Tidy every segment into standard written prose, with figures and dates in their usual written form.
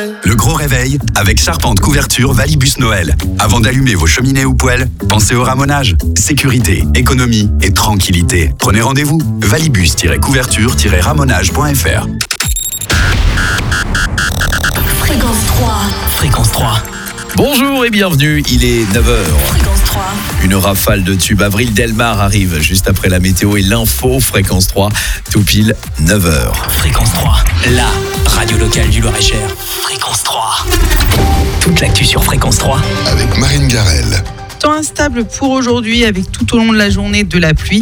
Le gros réveil avec Charpente Couverture Valibus Noël. Avant d'allumer vos cheminées ou poêles, pensez au ramonage. Sécurité, économie et tranquillité. Prenez rendez-vous. Valibus-couverture-ramonage.fr. Fréquence 3. Fréquence 3. Bonjour et bienvenue, il est 9h. Fréquence 3. Une rafale de tubes. Avril Delmar arrive juste après la météo et l'info. Fréquence 3, tout pile 9h. Fréquence 3, la radio locale du Loir-et-Cher. Fréquence 3. Toute l'actu sur Fréquence 3. Avec Marine Garel. Temps instable pour aujourd'hui avec tout au long de la journée de la pluie,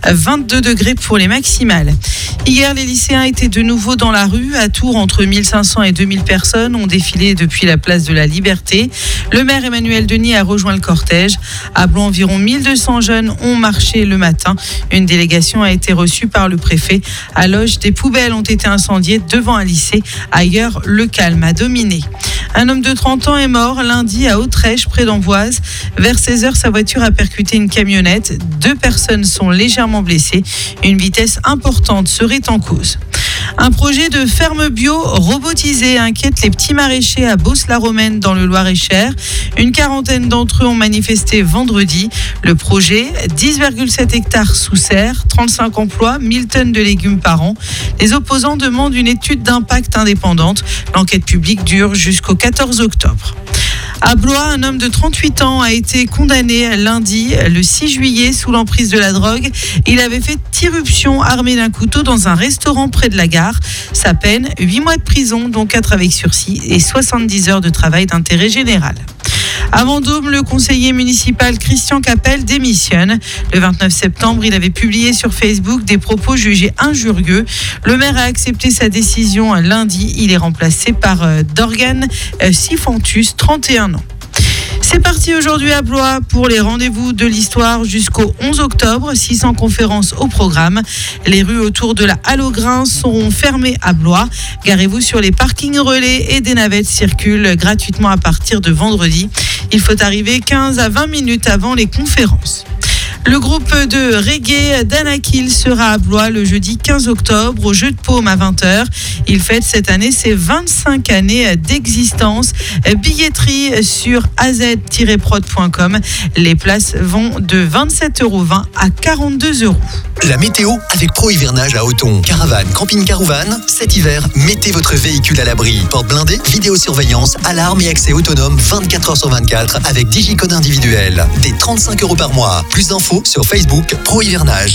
22 degrés pour les maximales. Hier, les lycéens étaient de nouveau dans la rue. À Tours, entre 1500 et 2000 personnes ont défilé depuis la place de la Liberté. Le maire Emmanuel Denis a rejoint le cortège. À Blois, environ 1200 jeunes ont marché le matin. Une délégation a été reçue par le préfet. À Loges, des poubelles ont été incendiées devant un lycée. Ailleurs, le calme a dominé. Un homme de 30 ans est mort lundi à Autrèche, près d'Amboise. Vers 16h, sa voiture a percuté une camionnette. 2 personnes sont légèrement blessées. Une vitesse importante serait en cause. Un projet de ferme bio robotisée inquiète les petits maraîchers à Beauce-la-Romaine dans le Loir-et-Cher. Une quarantaine d'entre eux ont manifesté vendredi. Le projet, 10,7 hectares sous serre, 35 emplois, 1000 tonnes de légumes par an. Les opposants demandent une étude d'impact indépendante. L'enquête publique dure jusqu'au 14 octobre. À Blois, un homme de 38 ans a été condamné lundi, le 6 juillet, sous l'emprise de la drogue. Il avait fait irruption armé d'un couteau dans un restaurant près de la gare. Sa peine, 8 mois de prison, dont 4 avec sursis et 70 heures de travail d'intérêt général. À Vendôme, le conseiller municipal Christian Capel démissionne. Le 29 septembre, il avait publié sur Facebook des propos jugés injurieux. Le maire a accepté sa décision lundi. Il est remplacé par Dorgan Sifantus, 31 ans. C'est parti aujourd'hui à Blois pour les rendez-vous de l'histoire jusqu'au 11 octobre. 600 conférences au programme. Les rues autour de la Halle aux Grains seront fermées à Blois. Garez-vous sur les parkings relais et des navettes circulent gratuitement à partir de vendredi. Il faut arriver 15 à 20 minutes avant les conférences. Le groupe de reggae d'Anakil sera à Blois le jeudi 15 octobre au Jeu de Paume à 20h. Il fête cette année ses 25 années d'existence. Billetterie sur az-prod.com. Les places vont de 27,20€ à 42€. La météo avec Pro Hivernage à Auton. Caravane, camping-car ou van, cet hiver, mettez votre véhicule à l'abri. Porte blindée, vidéosurveillance, alarme et accès autonome 24h sur 24 avec digicode individuel. Des 35€ par mois. Plus d'infos sur Facebook Pro Hivernage.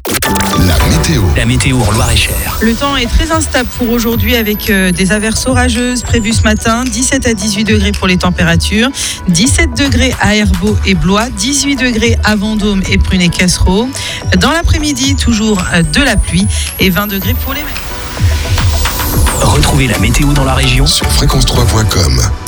La météo. La météo en Loir-et-Cher. Le temps est très instable pour aujourd'hui avec des averses orageuses prévues ce matin. 17 à 18 degrés pour les températures. 17 degrés à Herbeau et Blois. 18 degrés à Vendôme et Prunay-Cassereau. Dans l'après-midi, toujours de la pluie. Et 20 degrés pour les mers. Retrouvez la météo dans la région Sur fréquence3.com.